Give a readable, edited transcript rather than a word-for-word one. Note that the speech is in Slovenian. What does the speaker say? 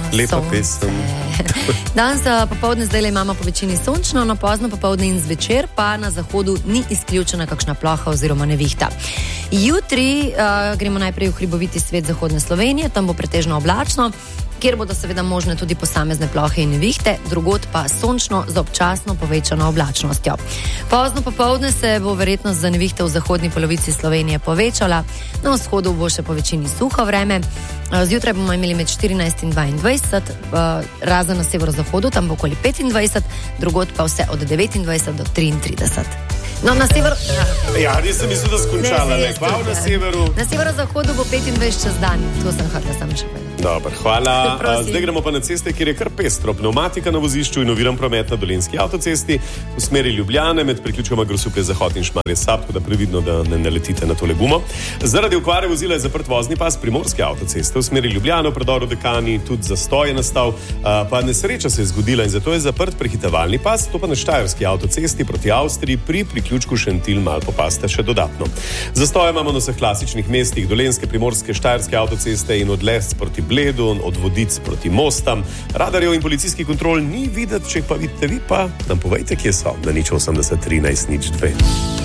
Lepa pesem. Danes popoldne zdaj imamo po večini sončno, no pozno popoldne in zvečer pa na zahodu ni izključena kakšna ploha oziroma nevihta. Jutri gremo najprej v hriboviti svet zahodne Slovenije, tam bo pretežno oblačno, kjer bodo seveda možne tudi posamezne plohe in nevihte, drugod pa sončno z občasno povečano oblačnostjo. Pozno popoldne se bo verjetnost za nevihte v zahodni polovici Slovenije povečala, na vzhodu bo še po večini suho vreme, zjutraj bomo imeli med 14 in 22, razen na severozahodu, tam bo okoli 25, drugod pa vse od 29 do 33. No, na severu... Ja, nisem mislil, da skončala, ne, pa na severu... Na severozahodu bo 25 čez dan, to sem hotela samo še povedati. Dobro, hvala. Zdaj gremo pa na ceste, kjer je kar pestro. Pneumatika na vozišču in oviran promet na Dolenjski avtocesti v smeri Ljubljane med priključkoma Grosuplje-Zahod in Šmarje-Sab, tako da previdno, da ne naletite na tole gumo. Zaradi okvare vozila je zaprt vozni pas Primorske avtoceste v smeri Ljubljane, v predoru Dekani tudi zastoj je nastal, pa nesreča se je zgodila in zato je zaprt prehitevalni pas, to pa na Štajerski avtocesti proti Avstriji pri priključku Šentilj-Malpopaste še dodatno. Zastoje imamo na vseh klasičnih mestih Dolenjske, Primorske, Štajerske avtoceste in odles proti Bledu, od Vodic proti Mostam. Radarjev in policijskih kontrol ni videti, če pa vidite vi, pa nam povejte, kje so. Na 080 13 02.